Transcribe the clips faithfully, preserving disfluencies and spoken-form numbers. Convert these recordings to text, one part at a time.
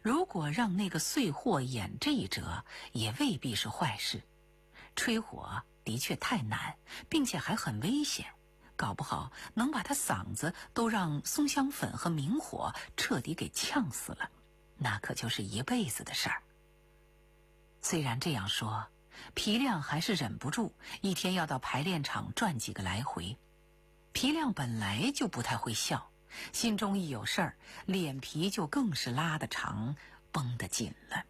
如果让那个碎货演这一折，也未必是坏事。吹火的确太难，并且还很危险，搞不好能把他嗓子都让松香粉和明火彻底给呛死了，那可就是一辈子的事儿。虽然这样说，皮亮还是忍不住一天要到排练场转几个来回。皮亮本来就不太会笑，心中一有事儿，脸皮就更是拉得长，绷得紧了。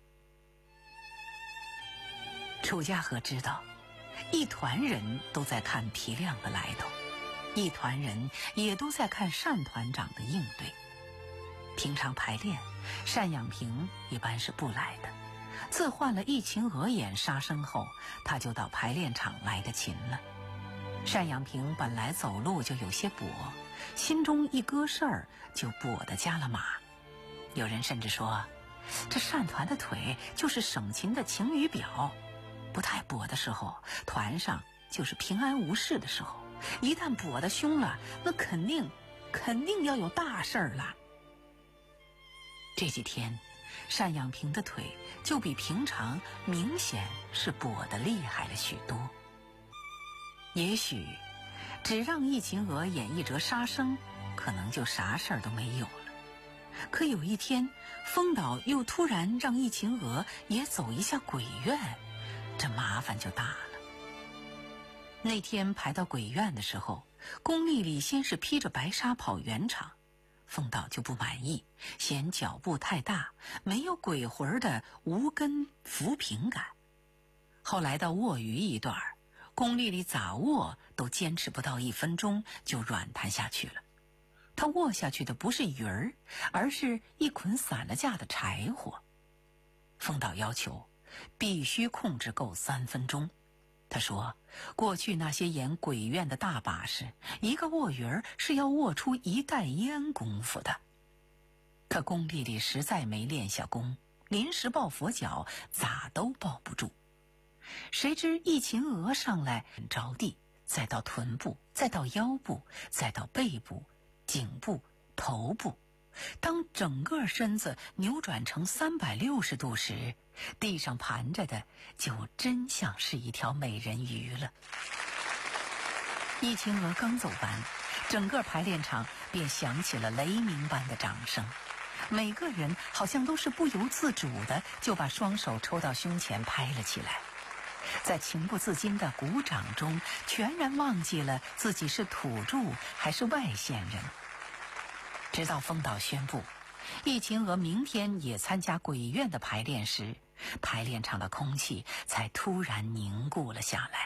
楚家和知道，一团人都在看皮亮的来头，一团人也都在看单团长的应对。平常排练，单养平一般是不来的，自换了易秦娥演杀生后，他就到排练场来的勤了。单养平本来走路就有些跛，心中一搁事儿就跛得加了马。有人甚至说，这单团的腿就是省琴的晴雨表，不太跛的时候，团上就是平安无事的时候，一旦跛得凶了，那肯定肯定要有大事儿了。这几天单养平的腿就比平常明显是跛得厉害了许多。也许只让易秦娥演一折杀生，可能就啥事儿都没有了。可有一天，风导又突然让易秦娥也走一下鬼院，这麻烦就大了。那天排到鬼院的时候，龚丽丽先是披着白纱跑圆场，风导就不满意，嫌脚步太大，没有鬼魂的无根扶贫感。后来到卧鱼一段，龚丽丽咋卧都坚持不到一分钟就软弹下去了。她卧下去的不是鱼儿，而是一捆散了架的柴火。风导要求必须控制够三分钟。他说，过去那些演鬼院的大把式，一个卧鱼儿是要卧出一袋烟功夫的。可龚丽丽实在没练下功，临时抱佛脚咋都抱不住。谁知易秦娥上来着地，再到臀部，再到腰部，再到背部、颈部、头部，当整个身子扭转成三百六十度时，地上盘着的就真像是一条美人鱼了。易秦娥刚走完，整个排练场便响起了雷鸣般的掌声，每个人好像都是不由自主的就把双手抽到胸前拍了起来，在情不自禁的鼓掌中，全然忘记了自己是土著还是外县人。直到风导宣布易秦娥明天也参加鬼院的排练时，排练场的空气才突然凝固了下来。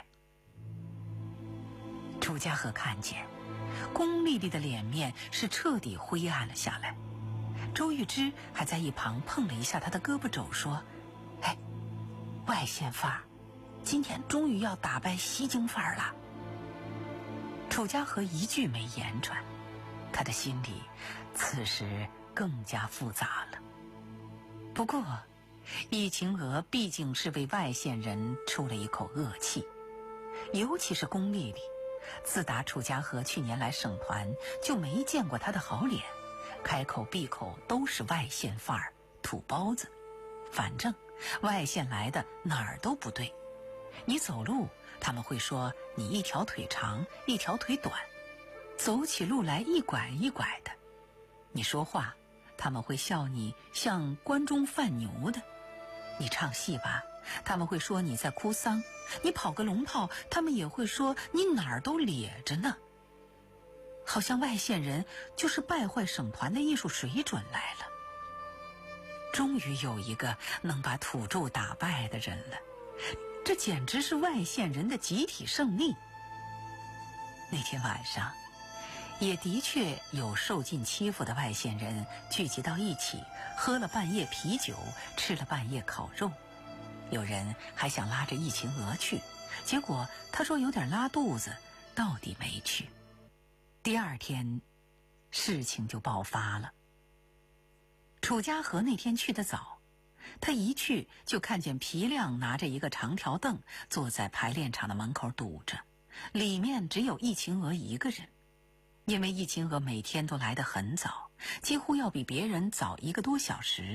楚家和看见龚丽丽的脸面是彻底灰暗了下来，周玉芝还在一旁碰了一下她的胳膊肘，说：“哎，外县范儿今天终于要打败西京范儿了。”楚家和一句没言传，他的心里此时更加复杂了。不过易秦娥毕竟是为外县人出了一口恶气，尤其是龚丽丽，自打楚家和去年来省团就没见过她的好脸，开口闭口都是外县范儿、土包子，反正外县来的哪儿都不对。你走路他们会说你一条腿长一条腿短，走起路来一拐一拐的；你说话他们会笑你像关中贩牛的；你唱戏吧，他们会说你在哭丧；你跑个龙套，他们也会说你哪儿都咧着呢。好像外县人就是败坏省团的艺术水准来了。终于有一个能把土著打败的人了，这简直是外县人的集体胜利。那天晚上也的确有受尽欺负的外县人聚集到一起，喝了半夜啤酒，吃了半夜烤肉。有人还想拉着易秦娥去，结果他说有点拉肚子，到底没去。第二天事情就爆发了。楚家和那天去得早，他一去就看见皮亮拿着一个长条凳坐在排练场的门口堵着，里面只有易秦娥一个人。因为易秦娥每天都来得很早，几乎要比别人早一个多小时。